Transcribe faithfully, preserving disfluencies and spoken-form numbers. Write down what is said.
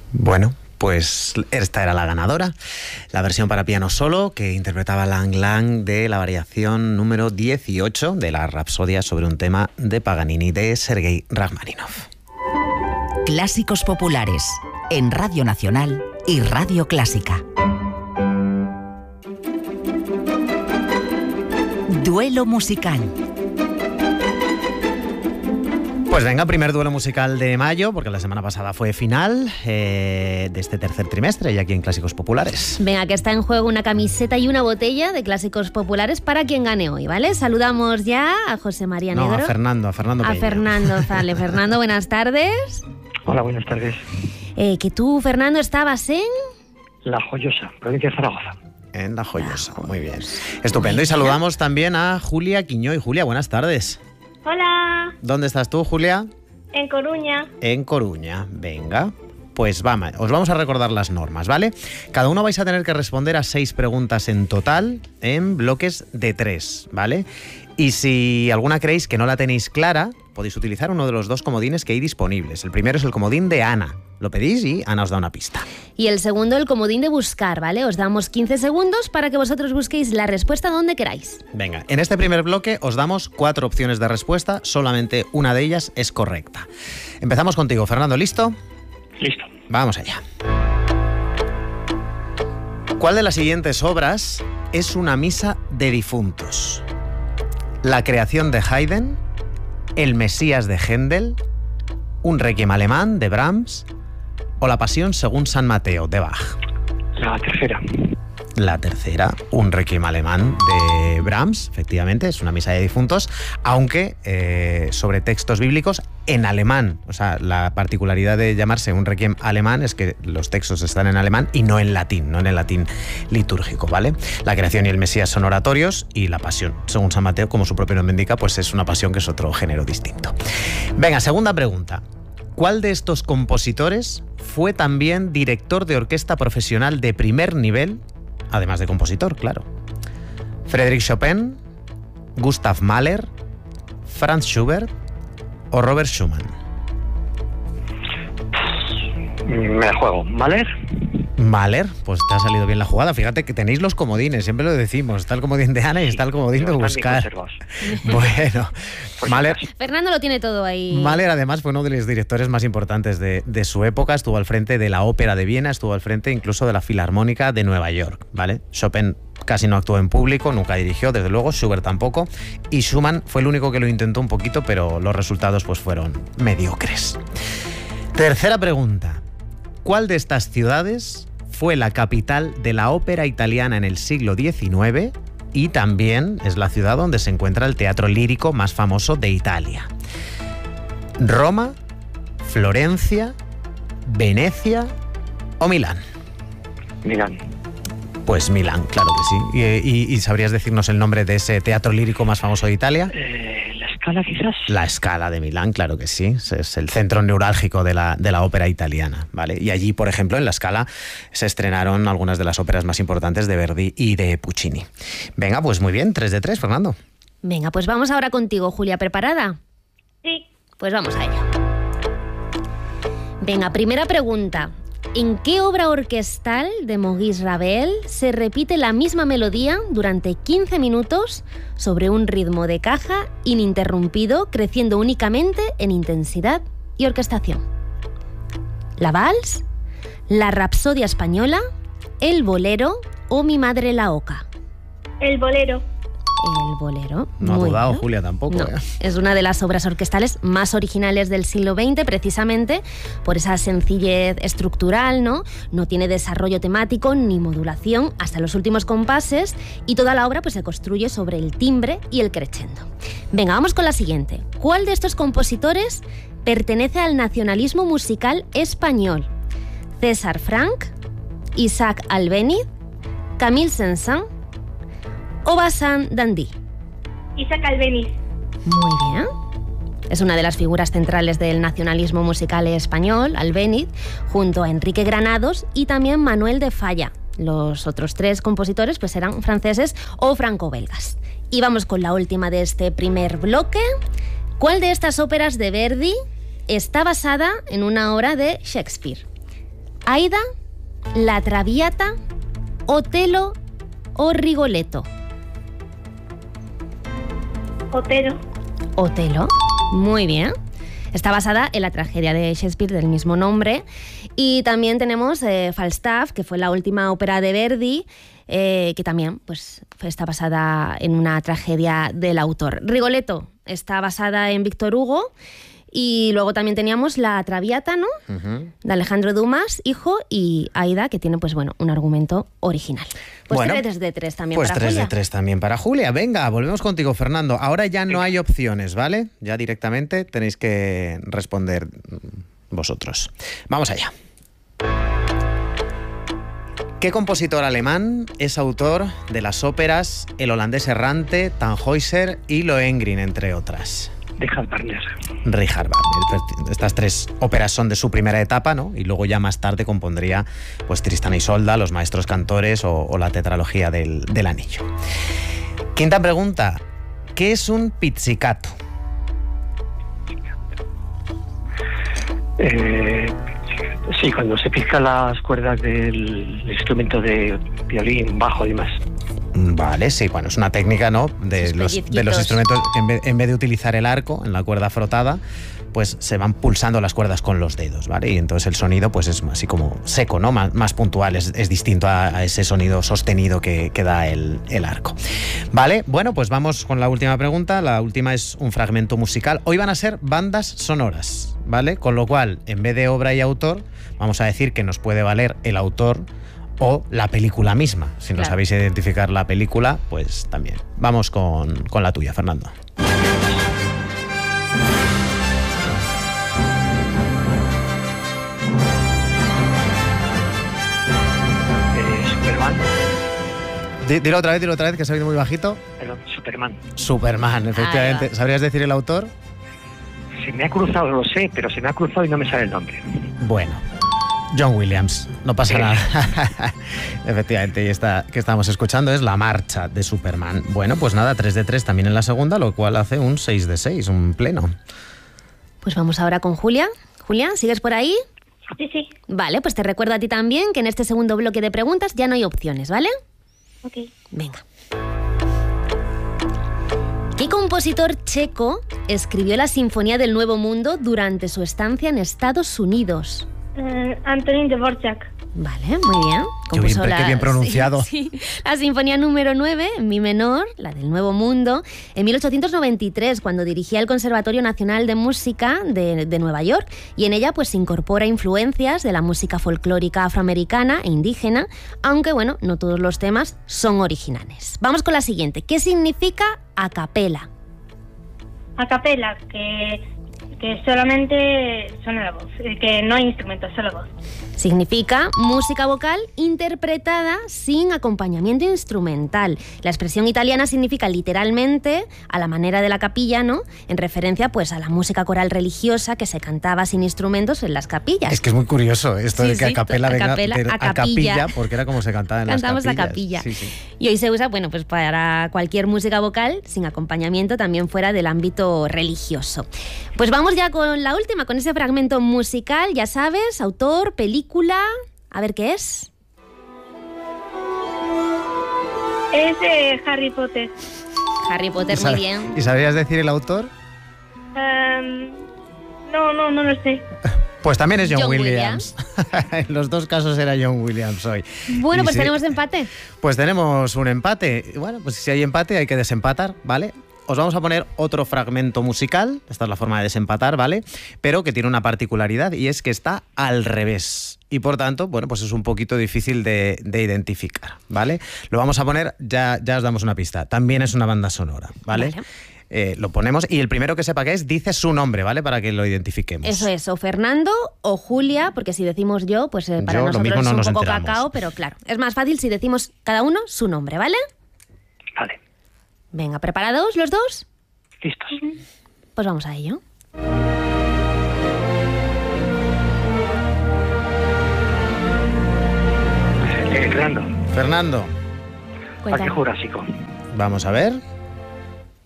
Bueno, pues esta era la ganadora, la versión para piano solo que interpretaba Lang Lang de la variación número dieciocho de la Rapsodia sobre un tema de Paganini de Sergei Rachmaninoff. Clásicos populares en Radio Nacional y Radio Clásica. Duelo musical. Pues venga, primer duelo musical de mayo, porque la semana pasada fue final eh, de este tercer trimestre y aquí en Clásicos Populares. Venga, que está en juego una camiseta y una botella de Clásicos Populares para quien gane hoy, ¿vale? Saludamos ya a José María Negro. No, a Fernando, a Fernando A Peña. Fernando, vale. Fernando, buenas tardes. Hola, buenas tardes. Eh, que tú, Fernando, estabas en... La Joyosa, provincia de Zaragoza. En La Joyosa, muy bien. Estupendo. Y saludamos también a Julia Quiñoy. Julia, buenas tardes. Hola, ¿Dónde estás tú, Julia? en Coruña. En Coruña. Venga. Pues vamos, os vamos a recordar las normas, ¿vale? Cada uno vais a tener que responder a seis preguntas en total en bloques de tres, ¿vale? Y si alguna creéis que no la tenéis clara, podéis utilizar uno de los dos comodines que hay disponibles. El primero es el comodín de Ana. Lo pedís y Ana os da una pista. Y el segundo, el comodín de buscar, ¿vale? Os damos quince segundos para que vosotros busquéis la respuesta donde queráis. Venga, en este primer bloque os damos cuatro opciones de respuesta, solamente una de ellas es correcta. Empezamos contigo, Fernando, ¿listo? Listo. Vamos allá. ¿Cuál de las siguientes obras es una misa de difuntos? La creación de Haydn, El Mesías de Händel, un requiem alemán de Brahms o La Pasión según San Mateo de Bach. La tercera. La tercera, un requiem alemán de Brahms, efectivamente, es una misa de difuntos, aunque eh, sobre textos bíblicos en alemán. O sea, la particularidad de llamarse un requiem alemán es que los textos están en alemán y no en latín, no en el latín litúrgico, ¿vale? La creación y el Mesías son oratorios y la pasión, según San Mateo, como su propio nombre indica, pues es una pasión que es otro género distinto. Venga, segunda pregunta. ¿Cuál de estos compositores fue también director de orquesta profesional de primer nivel, además de compositor, claro? ¿Frédéric Chopin, Gustav Mahler, Franz Schubert o Robert Schumann? Me la juego. ¿Mahler? Mahler, pues te ha salido bien la jugada. Fíjate que tenéis los comodines, siempre lo decimos. Está el comodín de Ana y está el comodín de buscar. Bueno, Mahler... Fernando lo tiene todo ahí. Mahler además fue uno de los directores más importantes de, de su época. Estuvo al frente de la Ópera de Viena, estuvo al frente incluso de la Filarmónica de Nueva York, ¿vale? Chopin casi no actuó en público, nunca dirigió, desde luego, Schubert tampoco, y Schumann fue el único que lo intentó un poquito, pero los resultados pues fueron mediocres. Tercera pregunta. ¿Cuál de estas ciudades fue la capital de la ópera italiana en el siglo diecinueve y también es la ciudad donde se encuentra el teatro lírico más famoso de Italia? ¿Roma, Florencia, Venecia o Milán? Milán. Pues Milán, claro que sí. ¿Y, y, y sabrías decirnos el nombre de ese teatro lírico más famoso de Italia? Eh, ¿La Scala quizás? La Scala de Milán, claro que sí. Es el centro neurálgico de la, de la ópera italiana, ¿vale? Y allí, por ejemplo, en la Scala se estrenaron algunas de las óperas más importantes de Verdi y de Puccini. Venga, pues muy bien, tres de tres, Fernando. Venga, pues vamos ahora contigo, Julia. ¿Preparada? Sí. Pues vamos a ello. Venga, primera pregunta. ¿En qué obra orquestal de Maurice Ravel se repite la misma melodía durante quince minutos sobre un ritmo de caja ininterrumpido, creciendo únicamente en intensidad y orquestación? ¿La Vals, la Rapsodia española, el Bolero o Mi madre la oca? El Bolero. El Bolero. No ha Muy dudado bien. Julia tampoco. No, ¿eh? es una de las obras orquestales más originales del siglo veinte, precisamente por esa sencillez estructural, ¿no? No tiene desarrollo temático ni modulación hasta los últimos compases y toda la obra pues, se construye sobre el timbre y el crescendo. Venga, vamos con la siguiente. ¿Cuál de estos compositores pertenece al nacionalismo musical español? ¿César Franck, Isaac Albéniz, Camille Saint-Saëns o Bazin Dandy? Isaac Albéniz. Muy bien. Es una de las figuras centrales del nacionalismo musical español, Albéniz, junto a Enrique Granados y también Manuel de Falla. Los otros tres compositores pues eran franceses o franco-belgas. Y vamos con la última de este primer bloque. ¿Cuál de estas óperas de Verdi está basada en una obra de Shakespeare? ¿Aida, La Traviata, Otelo o Rigoletto? Otero. Otelo. Muy bien. Está basada en la tragedia de Shakespeare del mismo nombre. Y también tenemos eh, Falstaff, que fue la última ópera de Verdi, eh, que también pues, está basada en una tragedia del autor. Rigoletto está basada en Víctor Hugo. Y luego también teníamos La Traviata, ¿no? Uh-huh. De Alejandro Dumas, hijo, y Aida, que tiene, pues bueno, un argumento original. Pues bueno, tres de tres también pues para tres Julia. de tres también para Julia. Venga, volvemos contigo, Fernando. Ahora ya no hay opciones, ¿vale? Ya directamente tenéis que responder vosotros. Vamos allá. ¿Qué compositor alemán es autor de las óperas El holandés errante, Tannhäuser y Lohengrin, entre otras? Richard Wagner. Richard Wagner. Estas tres óperas son de su primera etapa, ¿no? Y luego ya más tarde compondría pues Tristán y Isolda, Los maestros cantores o, o la tetralogía del, del anillo. Quinta pregunta. ¿Qué es un pizzicato? Eh, sí, cuando se pizcan las cuerdas del instrumento de violín, bajo y demás. Vale, sí, bueno, es una técnica, ¿no? De los, de los instrumentos que en vez, en vez de utilizar el arco en la cuerda frotada, pues se van pulsando las cuerdas con los dedos, ¿vale? Y entonces el sonido pues es así como seco, ¿no? Más, más puntual, es, es distinto a, a ese sonido sostenido que, que da el, el arco. Vale, bueno, pues vamos con la última pregunta. La última es un fragmento musical. Hoy van a ser bandas sonoras, ¿vale? Con lo cual, en vez de obra y autor, vamos a decir que nos puede valer el autor o la película misma. Si no claro. sabéis identificar la película, pues también. Vamos con, con la tuya, Fernando. Eh, Superman. D- dilo otra vez, dilo otra vez, que se ha oído muy bajito. Perdón, Superman. Superman, efectivamente. ¿Sabrías decir el autor? Se me ha cruzado, lo sé, pero se me ha cruzado y no me sale el nombre. Bueno, John Williams, no pasa sí. nada. Efectivamente, y esta que estamos escuchando es La marcha de Superman. Bueno, pues nada, tres de tres también en la segunda, lo cual hace un seis de seis, un pleno. Pues vamos ahora con Julia. Julia, ¿sigues por ahí? Sí, sí. Vale, pues te recuerdo a ti también que en este segundo bloque de preguntas ya no hay opciones, ¿vale? Ok. Venga. ¿Qué compositor checo escribió la Sinfonía del Nuevo Mundo durante su estancia en Estados Unidos? Uh, Antonín Dvorak. Vale, muy bien. Qué bien, qué bien pronunciado. Sí, sí. La Sinfonía número nueve, en mi menor, la del Nuevo Mundo, en mil ochocientos noventa y tres, cuando dirigía el Conservatorio Nacional de Música de, de Nueva York, y en ella pues se incorpora influencias de la música folclórica afroamericana e indígena, aunque bueno, no todos los temas son originales. Vamos con la siguiente. ¿Qué significa a capela? A capela, que... que solamente suena la voz, que no hay instrumentos, solo voz. Significa música vocal interpretada sin acompañamiento instrumental. La expresión italiana significa literalmente a la manera de la capilla, ¿no? En referencia pues a la música coral religiosa que se cantaba sin instrumentos en las capillas. Es que es muy curioso esto sí, de que sí, a capela venga a capela, de, a a capilla. capilla, porque era como se cantaba en Cantamos las capillas. a capilla. Sí, sí. Y hoy se usa, bueno, pues para cualquier música vocal sin acompañamiento, también fuera del ámbito religioso. Pues vamos ya con la última, con ese fragmento musical, ya sabes, autor, película, a ver qué es. Es de Harry Potter. Harry Potter, muy bien. ¿Y sabrías decir el autor? Um, no, no, no lo sé. Pues también es John, John Williams. Williams. En los dos casos era John Williams hoy. Bueno, y pues sí, tenemos empate. Pues tenemos un empate. Bueno, pues si hay empate hay que desempatar, ¿vale? Os vamos a poner otro fragmento musical, esta es la forma de desempatar, ¿vale? Pero que tiene una particularidad y es que está al revés. Y por tanto, bueno, pues es un poquito difícil de, de identificar, ¿vale? Lo vamos a poner, ya, ya os damos una pista, también es una banda sonora, ¿vale? Vale. Eh, lo ponemos y el primero que sepa qué es, dice su nombre, ¿vale? Para que lo identifiquemos. Eso es, o Fernando o Julia, porque si decimos yo, pues eh, para Yo, lo nosotros mismo es no un nos poco enteramos. cacao, pero claro, es más fácil si decimos cada uno su nombre, ¿vale? Vale, Venga, ¿preparados los dos? listos. Pues vamos a ello. Eh, Fernando, Fernando, Cuéntame. Parque Jurásico. vamos a ver.